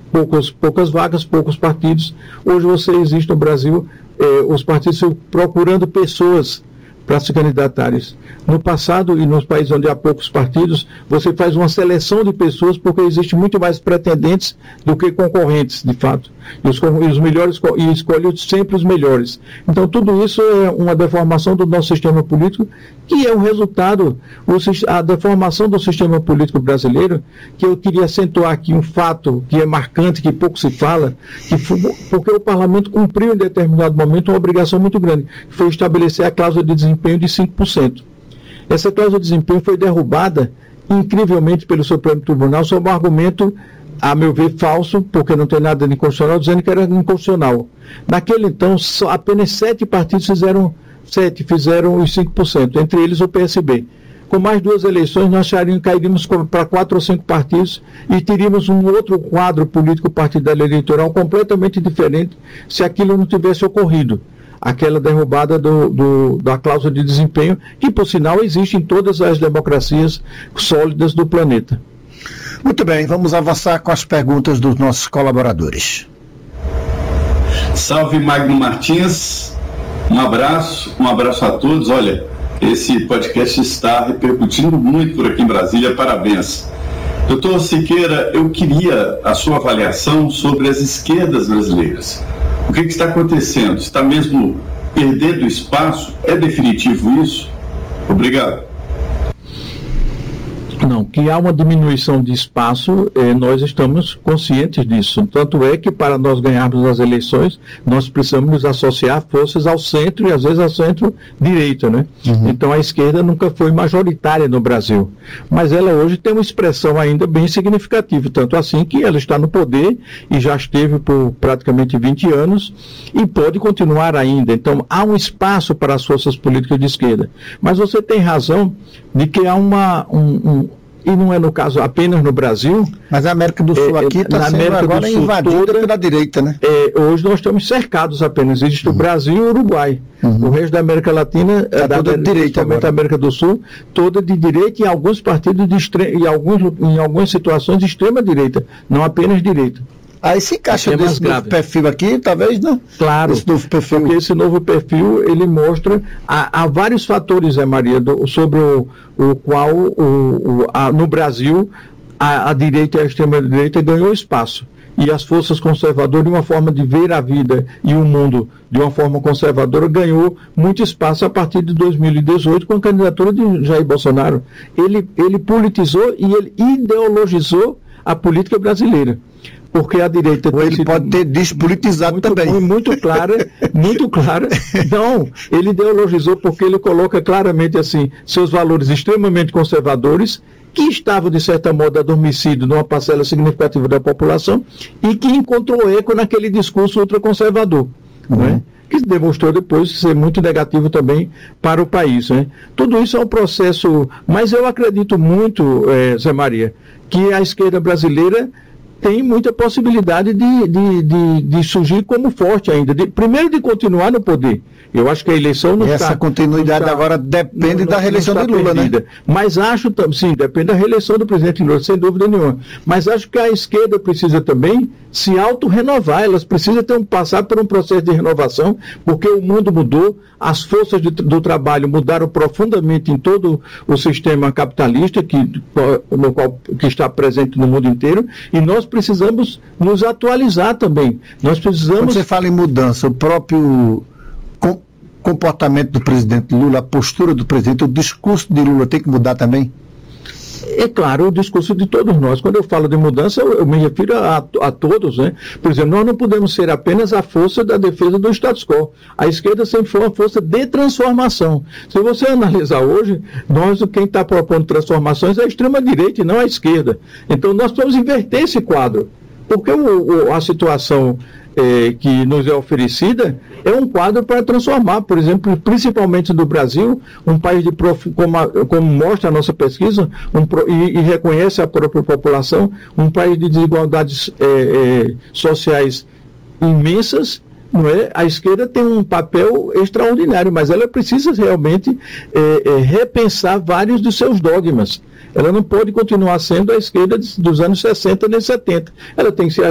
poucas vagas, poucos partidos. Hoje existe no Brasil os partidos procurando pessoas para se candidatarem. No passado e nos países onde há poucos partidos, você faz uma seleção de pessoas porque existe muito mais pretendentes do que concorrentes, de fato. E os melhores, e escolhe sempre os melhores. Então, tudo isso é uma deformação do nosso sistema político, que é um resultado, a deformação do sistema político brasileiro, que eu queria acentuar aqui um fato que é marcante, que pouco se fala, porque o parlamento cumpriu em determinado momento uma obrigação muito grande, que foi estabelecer a cláusula de desempenho de 5%. Essa cláusula de desempenho foi derrubada, incrivelmente, pelo Supremo Tribunal, sob um argumento, a meu ver, falso, porque não tem nada de inconstitucional, dizendo que era inconstitucional. Naquele então, apenas 7 partidos fizeram os 5%, entre eles o PSB. Com mais 2 eleições, nós cairíamos para 4 ou 5 partidos e teríamos um outro quadro político partidário eleitoral completamente diferente se aquilo não tivesse ocorrido. Aquela derrubada da cláusula de desempenho, que, por sinal, existe em todas as democracias sólidas do planeta. Muito bem, vamos avançar com as perguntas dos nossos colaboradores. Salve, Magno Martins, um abraço a todos. Olha, esse podcast está repercutindo muito por aqui em Brasília, parabéns. Doutor Siqueira, eu queria a sua avaliação sobre as esquerdas brasileiras. O que está acontecendo? Está mesmo perdendo espaço? É definitivo isso? Obrigado. Não, que há uma diminuição de espaço, nós estamos conscientes disso. Tanto é que, para nós ganharmos as eleições, nós precisamos nos associar a forças ao centro e, às vezes, ao centro-direita, né? Uhum. Então, a esquerda nunca foi majoritária no Brasil. Mas ela hoje tem uma expressão ainda bem significativa, tanto assim que ela está no poder e já esteve por praticamente 20 anos e pode continuar ainda. Então, há um espaço para as forças políticas de esquerda. Mas você tem razão de que há e não é no caso apenas no Brasil. Mas a América do Sul aqui está sendo agora invadida pela direita, né? Hoje nós estamos cercados apenas. Existe o Brasil e o Uruguai. O resto da América Latina, toda de direita, da América do Sul, toda de direita, e alguns partidos em algumas situações de extrema direita, não apenas direita. Aí se encaixa desse novo perfil aqui, talvez não? Claro, esse novo perfil. Porque esse novo perfil, ele mostra, há vários fatores, Maria, sobre o qual no Brasil a direita e a extrema-direita ganhou espaço. E as forças conservadoras, de uma forma de ver a vida e o mundo de uma forma conservadora, ganhou muito espaço a partir de 2018 com a candidatura de Jair Bolsonaro. Ele politizou e ele ideologizou a política brasileira. Porque a direita... Ou ele pode ter despolitizado também. Muito clara. Não, ele ideologizou porque ele coloca claramente assim, seus valores extremamente conservadores, que estavam, de certa modo, adormecidos numa parcela significativa da população e que encontrou eco naquele discurso ultraconservador, né? Que demonstrou depois ser muito negativo também para o país, né? Tudo isso é um processo, mas eu acredito muito, Zé Maria, que a esquerda brasileira tem muita possibilidade de surgir como forte ainda. Primeiro, de continuar no poder. Eu acho que a eleição não está... Essa continuidade agora depende da reeleição de Lula, perdida, né? Mas acho, sim, depende da reeleição do presidente Lula, sem dúvida nenhuma. Mas acho que a esquerda precisa também se auto-renovar, elas precisam passar por um processo de renovação, porque o mundo mudou, as forças do trabalho mudaram profundamente em todo o sistema capitalista que está presente no mundo inteiro, e nós precisamos nos atualizar também. Nós precisamos... Quando você fala em mudança, o próprio comportamento do presidente Lula, a postura do presidente, o discurso de Lula tem que mudar também? É claro, o discurso de todos nós. Quando eu falo de mudança, eu me refiro a todos, né? Por exemplo, nós não podemos ser apenas a força da defesa do status quo. A esquerda sempre foi uma força de transformação. Se você analisar hoje, quem está propondo transformações é a extrema-direita e não a esquerda. Então, nós precisamos inverter esse quadro. Porque a situação que nos é oferecida é um quadro para transformar, por exemplo, principalmente no Brasil, um país como mostra a nossa pesquisa, e reconhece a própria população, um país de desigualdades sociais imensas, não é? A esquerda tem um papel extraordinário, mas ela precisa realmente repensar vários dos seus dogmas. Ela não pode continuar sendo a esquerda dos anos 60 nem 70. Ela tem que ser